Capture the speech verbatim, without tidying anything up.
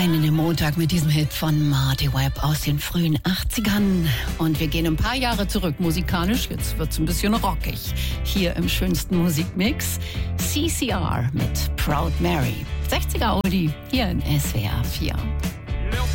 rein in den Montag mit diesem Hit von Marty Webb aus den frühen achtzigern. Und wir gehen ein paar Jahre zurück musikalisch. Jetzt wird's ein bisschen rockig. Hier im schönsten Musikmix C C R mit Proud Mary. sechziger Oldie hier in S W R vier.